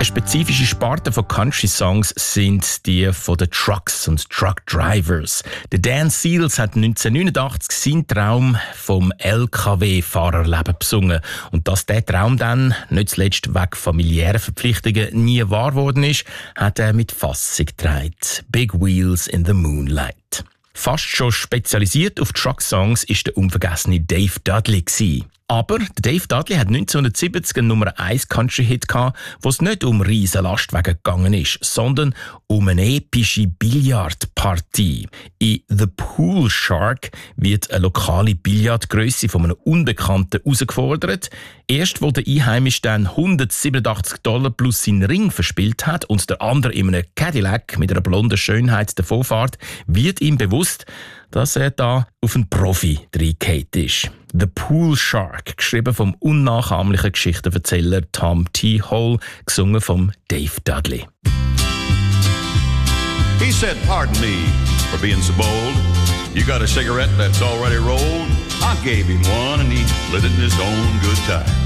Eine spezifische Sparte von Country-Songs sind die von den Trucks und Truck-Drivers. Der Dan Seals hat 1989 seinen Traum vom LKW-Fahrerleben besungen. Und dass der Traum dann, nicht zuletzt wegen familiären Verpflichtungen, nie wahr geworden ist, hat er mit Fassung getragen. Big Wheels in the Moonlight. Fast schon spezialisiert auf Truck-Songs war der unvergessene Dave Dudley gewesen. Aber Dave Dudley hat 1970 einen Nummer 1 Country-Hit gehabt, wo es nicht um riesen Lastwagen gegangen ist, sondern um eine epische Billardpartie. In «The Pool Shark» wird eine lokale Billardgrösse von einem Unbekannten herausgefordert. Erst, wo der Einheimische dann $187 plus seinen Ring verspielt hat und der andere in einem Cadillac mit einer blonden Schönheit davonfährt, wird ihm bewusst, dass er da auf einen Profi reingefallen ist. «The Pool Shark», geschrieben vom unnachahmlichen Geschichtenerzähler Tom T. Hall, gesungen von Dave Dudley. He said, "Pardon me for being so bold. You got a cigarette that's already rolled?" I gave him one and he lit it in his own good time.